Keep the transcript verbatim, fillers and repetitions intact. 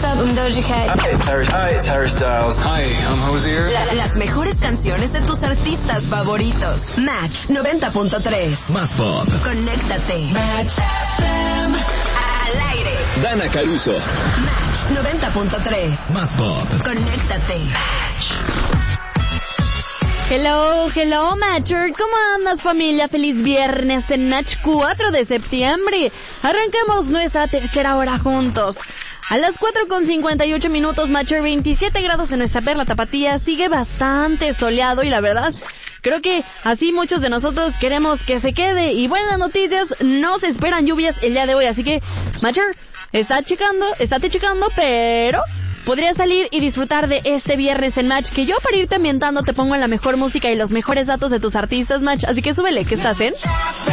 up? I'm Doja Cat. Hi, it's Harry, Hi, it's Harry Styles. Hi, I'm Hozier. La, las mejores canciones de tus artistas favoritos. Match noventa punto tres. Más pop. Conéctate. Match F M. Al aire. Dana Caruso. Match noventa punto tres. Más pop. Conéctate. Match. Hello, hello, Matcher. ¿Cómo andas, familia? Feliz viernes en Match cuatro de septiembre. Arranquemos nuestra tercera hora juntos. A las cuatro con cincuenta y ocho minutos, Matcher, veintisiete grados en nuestra perla tapatía. Sigue bastante soleado y la verdad, creo que así muchos de nosotros queremos que se quede. Y buenas noticias, no se esperan lluvias el día de hoy. Así que, Matcher, está checando, estate checando, pero podrías salir y disfrutar de este viernes en Match, que yo para irte ambientando te pongo la mejor música y los mejores datos de tus artistas, Match. Así que súbele, ¿qué estás en?